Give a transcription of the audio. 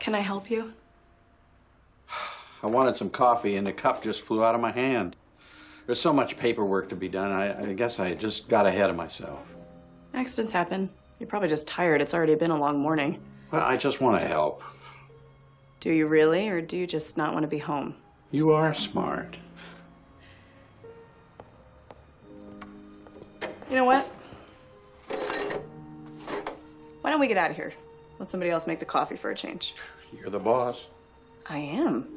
Can I help you? I wanted some coffee and the cup just flew out of my hand. There's so much paperwork to be done. I guess I just got ahead of myself. Accidents happen. You're probably just tired. It's already been a long morning. Well, I just want to help. Do you really, or do you just not want to be home? You are smart. You know what? Why don't we get out of here? Let somebody else make the coffee for a change. You're the boss. I am.